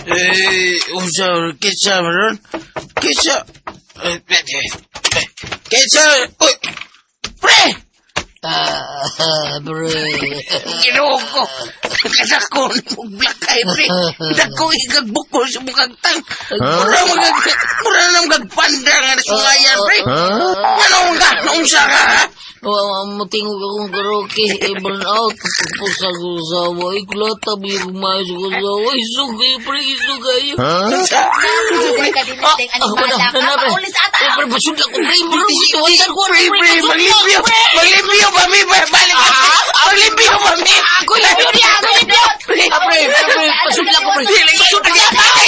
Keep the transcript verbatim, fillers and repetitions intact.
Eh, usah kisah meron. Kisah. Eh, kisah. Uy, pre! Ah, pre. Ginoo ko. Kasako ni mong blakay, pre. Dako igagbukol sa bukang tang. Mura magag... Mura na magagpanda nga na sungayan, pre. Anong ka? Naunsa ka, ha? Matingog akong karaoke, eh, burn out. Tapos ako sa away, kulata, may rumayos ako sa away. Sugay, pre, sugay. Pre, kadinating animala ka. Paulit ata. Pre, basunda ko, pre, bro. Tuwasan ko, Pre, pre, maglibyo. Maglibyo, mami. Balik ka. Maglibyo, mami. Ako yung yun yan, maglibyo. Pre, pre, pre, basunda ko, pre. Basunda ko, pre.